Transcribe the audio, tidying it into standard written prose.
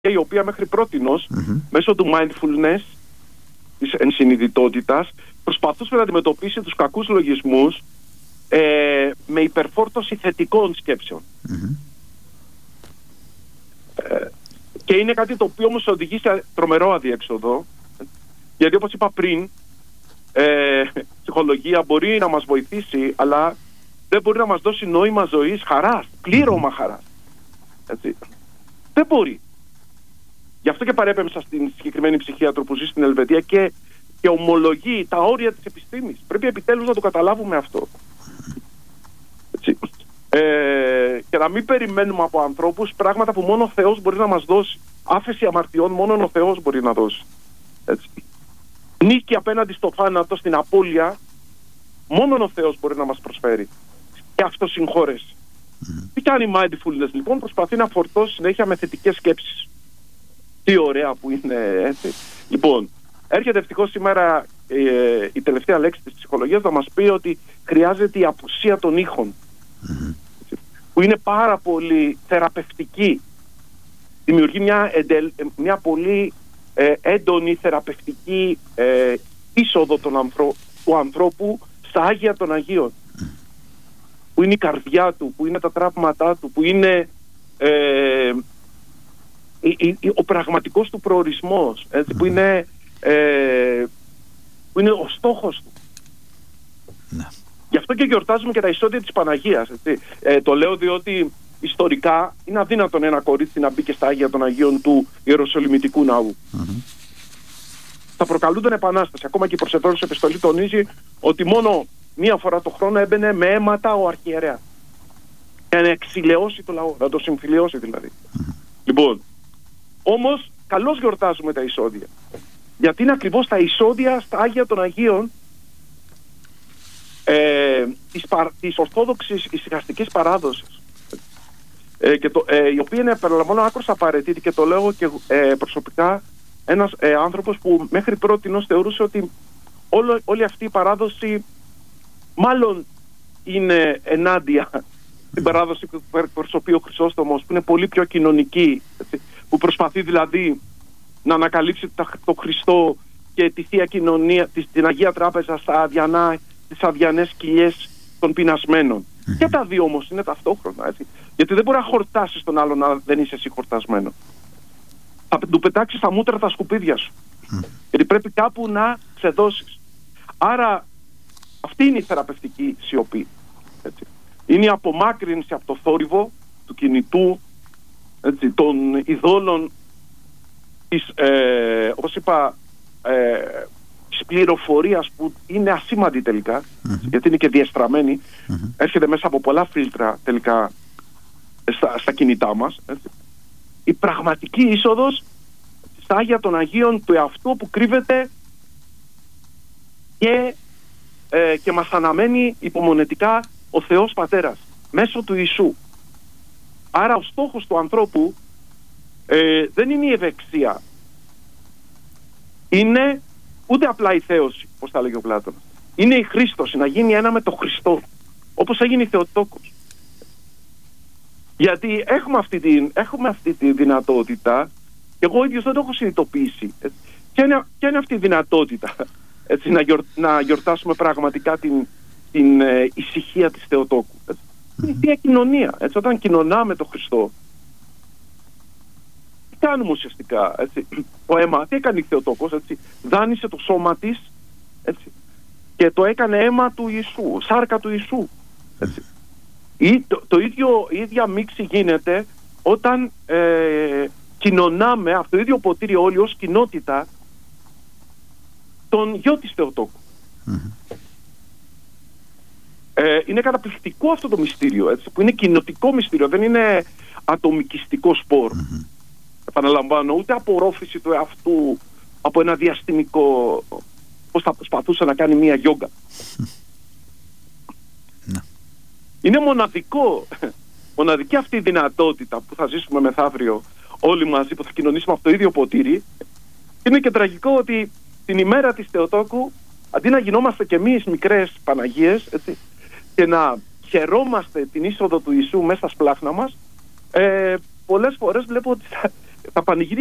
η οποία μέχρι πρότινος μέσω του mindfulness, της ενσυνειδητότητας, προσπαθούσε να αντιμετωπίσει τους κακούς λογισμούς με υπερφόρτωση θετικών σκέψεων. Και είναι κάτι το οποίο όμως οδηγεί σε τρομερό αδιέξοδο, γιατί όπως είπα πριν, ψυχολογία μπορεί να μας βοηθήσει, αλλά δεν μπορεί να μας δώσει νόημα ζωής, χαράς, πλήρωμα χαράς. Έτσι. Δεν μπορεί. Γι' αυτό και παρέπεμψα στην συγκεκριμένη ψυχίατρο που ζει στην Ελβετία και ομολογεί τα όρια της επιστήμης. Πρέπει επιτέλους να το καταλάβουμε αυτό. Έτσι. Και να μην περιμένουμε από ανθρώπους πράγματα που μόνο ο Θεός μπορεί να μας δώσει. Άφεση αμαρτιών μόνο ο Θεός μπορεί να δώσει. Έτσι. Νίκη απέναντι στο θάνατο, στην απώλεια, μόνο ο Θεός μπορεί να μας προσφέρει. Και αυτοσυγχώρεση. Τι κάνει mindfulness λοιπόν? Προσπαθεί να φορτώσει συνέχεια με θετικές σκέψεις. Τι ωραία που είναι, έτσι. Λοιπόν, έρχεται ευτυχώς σήμερα η τελευταία λέξη της ψυχολογίας να μας πει ότι χρειάζεται η απουσία των ήχων, που είναι πάρα πολύ θεραπευτική. Δημιουργεί μια πολύ έντονη θεραπευτική είσοδο του ανθρώπου στα Άγια των Αγίων, που είναι η καρδιά του, που είναι τα τραύματά του, που είναι ο πραγματικός του προορισμός, έτσι, που είναι ο στόχος του. Γι' αυτό και γιορτάζουμε και τα εισόδια της Παναγίας, έτσι. Το λέω διότι ιστορικά είναι αδύνατον ένα κορίτσι να μπει και στα Άγια των Αγίων του Ιεροσολυμητικού Ναού. Θα προκαλούνταν επανάσταση. Ακόμα και η Προσεδόρους επιστολή τονίζει ότι μόνο μία φορά το χρόνο έμπαινε με αίματα ο αρχιερέας για να εξηλαιώσει το λαό, να το συμφιλιώσει δηλαδή. Λοιπόν, όμως καλώς γιορτάζουμε τα εισόδια, γιατί είναι ακριβώς τα εισόδια στα Άγια των Αγίων της Ορθόδοξης ησυχαστικής παράδοσης, η οποία είναι, παραλαμβάνω, άκρως απαραίτητη, και το λέω και προσωπικά, ένας άνθρωπος που μέχρι πρότινος θεωρούσε ότι όλη αυτή η παράδοση μάλλον είναι ενάντια στην παράδοση που εκπροσωπεί ο Χρυσόστομος, που είναι πολύ πιο κοινωνική, έτσι, που προσπαθεί δηλαδή να ανακαλύψει το Χριστό και τη Θεία Κοινωνία, την Αγία Τράπεζα στα αδιανά, τις αδιανές κοιλιές των πεινασμένων. Και τα δύο όμως είναι ταυτόχρονα, έτσι. Γιατί δεν μπορεί να χορτάσεις τον άλλον να δεν είσαι εσύ χορτασμένο. Θα του πετάξεις στα μούτρα τα σκουπίδια σου. Γιατί πρέπει κάπου να ξεδώσεις. Άρα αυτή είναι η θεραπευτική σιωπή, έτσι. Είναι η απομάκρυνση από το θόρυβο του κινητού, έτσι, των ειδόλων της, όπως είπα, της πληροφορίας, που είναι ασήμαντη τελικά, γιατί είναι και διεστραμμένη, έρχεται μέσα από πολλά φίλτρα τελικά στα κινητά μας, έτσι. Η πραγματική είσοδος στα Άγια των Αγίων του εαυτού, που κρύβεται και μας αναμένει υπομονετικά ο Θεός Πατέρας μέσω του Ιησού. Άρα ο στόχος του ανθρώπου δεν είναι η ευεξία, είναι ούτε απλά η θέωση, όπως τα λέγει ο Πλάτωνας. Είναι η Χρήστος, να γίνει ένα με το Χριστό, όπως έγινε η Θεοτόκος. Γιατί έχουμε αυτή τη δυνατότητα, και εγώ ίδιος δεν το έχω συνειδητοποιήσει. Ποια είναι αυτή η δυνατότητα, έτσι, να γιορτάσουμε πραγματικά την ησυχία της Θεοτόκου. Είναι η Θεία Κοινωνία, έτσι. Όταν κοινωνάμε το Χριστό, τι κάνουμε ουσιαστικά, έτσι? Το αίμα, τι έκανε η Θεοτόκος, έτσι? Δάνεισε το σώμα της, έτσι, και το έκανε αίμα του Ιησού, σάρκα του Ιησού, έτσι. Η ίδια μίξη γίνεται όταν κοινωνάμε από το ίδιο ποτήρι όλοι ως κοινότητα τον γιο της Θεοτόκου. Είναι καταπληκτικό αυτό το μυστήριο, έτσι, που είναι κοινοτικό μυστήριο, δεν είναι ατομικιστικό σπορ. Επαναλαμβάνω, ούτε απορρόφηση του εαυτού από ένα διαστημικό, πώς θα προσπαθούσε να κάνει μία γιόγκα. Είναι μοναδική αυτή η δυνατότητα που θα ζήσουμε μεθαύριο όλοι μαζί, που θα κοινωνήσουμε από το ίδιο ποτήρι. Είναι και τραγικό ότι την ημέρα της Θεοτόκου, αντί να γινόμαστε κι εμείς μικρές Παναγίες, έτσι, και να χαιρόμαστε την είσοδο του Ιησού μέσα στα σπλάχνα μας, πολλές φορές βλέπω ότι τα πανηγύρια